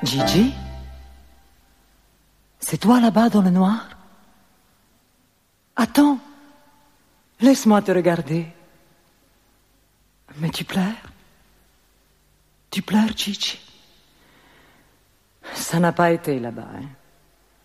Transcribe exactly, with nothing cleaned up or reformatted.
Gigi? C'est toi là-bas dans le noir? Attends, laisse-moi te regarder. Mais tu pleures? Tu pleures, Gigi? Ça n'a pas été là-bas, hein?